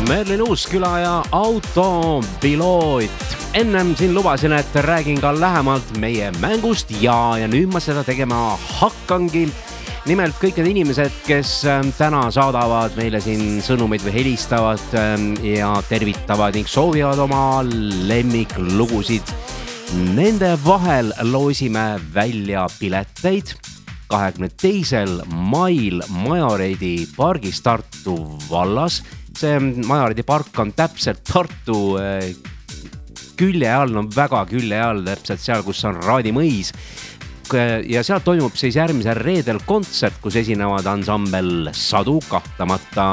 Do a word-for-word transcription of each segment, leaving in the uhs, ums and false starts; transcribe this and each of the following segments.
Merlin Uusküla ja autopiloot. Ennem siin lubasin, et räägin ka lähemalt meie mängust ja, ja nüüd ma seda tegema hakkangi. Nimelt kõik need inimesed, kes täna saadavad meile siin sõnumeid või helistavad ja tervitavad ning soovivad oma lemmiklugusid. Nende vahel loosime välja pileteid kahekümne teisel mail Majareidi pargis Tartu vallas. See Majareidi park on täpselt Tartu külje all, on väga külje all, täpselt seal, kus on Raadimõis. Ja seal toimub siis järgmisel reedel kontsert, kus esinevad ansambel Sadu, kahtamata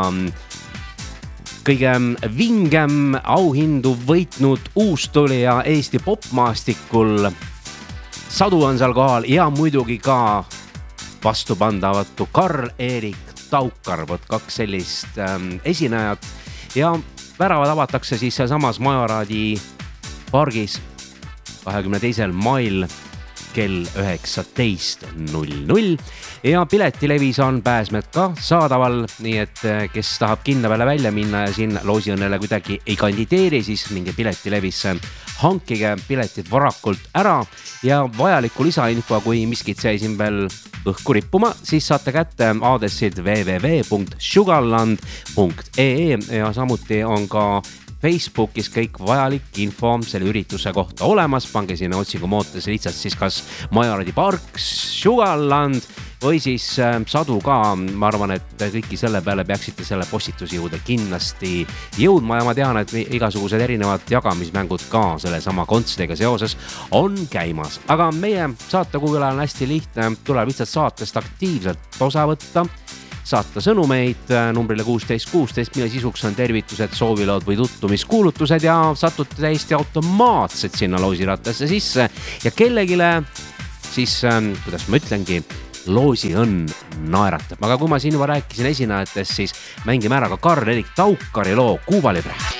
kõige vingem auhindu võitnud uustulija Eesti popmaastikul. Sadu on seal kohal ja muidugi ka vastupandavatu Karl-Erik Taukar, võt kaks sellist ähm, esinejat ja väravad avatakse siis samas Majaraadi pargis kahekümne teisel mail kell üheksateist null null ja piletilevis on pääsmed ka saadaval, nii et kes tahab kinna peale välja minna ja siin loosiõnnele kuidagi ei kandideeri, siis minge piletilevisse, hankige piletid varakult ära ja vajaliku lisainfo, kui miskit sai siin veel õhku rippuma, siis saate kätte aadressid w w w punkt sugarland punkt e e ja samuti on ka Facebookis kõik vajalik info selle ürituse kohta olemas. Pange sinna otsingumootorisse lihtsalt siis kas Majareidi park, Sugarland või siis Sadu ka. Ma arvan, et kõiki selle peale peaksite selle postitusi juurde kindlasti jõudma ja ma tean, et igasugused erinevad jagamismängud ka selle sama kontserdiga seoses on käimas. Aga meie saatekujale on hästi lihtne, tuleb lihtsalt saatest aktiivselt osa võtta, saata sõnumeid numbrile kuusteist kuusteist, mille sisuks on tervitused, soovilood või tuttumiskuulutused ja satute täiesti automaatselt sinna loosirattasse sisse ja kellegile siis, kuidas ma ütlengi, loosi õnn naeratab. Aga kui ma siin juba rääkisin esinejatest, siis mängime ära ka Karl-Erik Taukari loo Kuuba Libre.